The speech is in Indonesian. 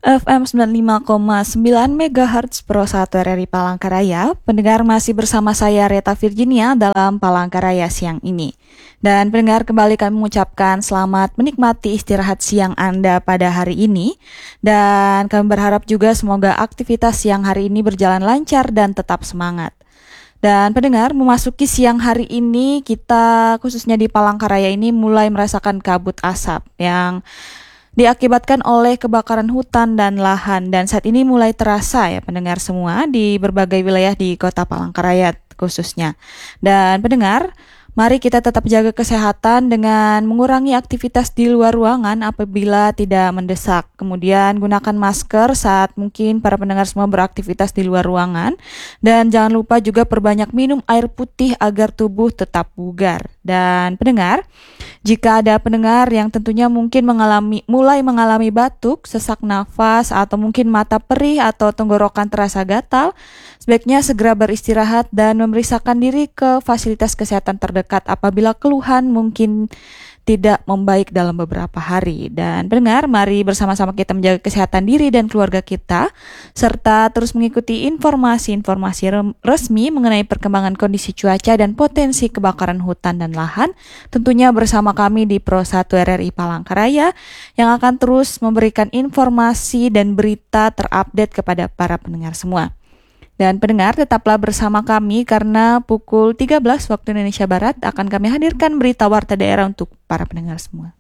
FM 95,9 MHz Pro 1 RRI Palangkaraya. Pendengar masih bersama saya Reta Virginia dalam Palangkaraya siang ini. Dan pendengar, kembali kami mengucapkan selamat menikmati istirahat siang Anda pada hari ini. Dan kami berharap juga semoga aktivitas siang hari ini berjalan lancar dan tetap semangat. Dan pendengar, memasuki siang hari ini kita khususnya di Palangkaraya ini mulai merasakan kabut asap yang diakibatkan oleh kebakaran hutan dan lahan, dan saat ini mulai terasa ya pendengar semua di berbagai wilayah di Kota Palangkaraya khususnya. Dan pendengar, mari kita tetap jaga kesehatan dengan mengurangi aktivitas di luar ruangan apabila tidak mendesak. Kemudian gunakan masker saat mungkin para pendengar semua beraktivitas di luar ruangan. Dan jangan lupa juga perbanyak minum air putih agar tubuh tetap bugar. Dan pendengar, jika ada pendengar yang tentunya mungkin mulai mengalami batuk, sesak nafas, atau mungkin mata perih atau tenggorokan terasa gatal, sebaiknya segera beristirahat dan memeriksakan diri ke fasilitas kesehatan terdekat apabila keluhan mungkin tidak membaik dalam beberapa hari. Dan pendengar, mari bersama-sama kita menjaga kesehatan diri dan keluarga kita, serta terus mengikuti informasi-informasi resmi mengenai perkembangan kondisi cuaca dan potensi kebakaran hutan dan lahan, tentunya bersama kami di Pro 1 RRI Palangkaraya, yang akan terus memberikan informasi dan berita terupdate kepada para pendengar semua. Dan pendengar, tetaplah bersama kami karena pukul 13 waktu Indonesia Barat akan kami hadirkan berita warta daerah untuk para pendengar semua.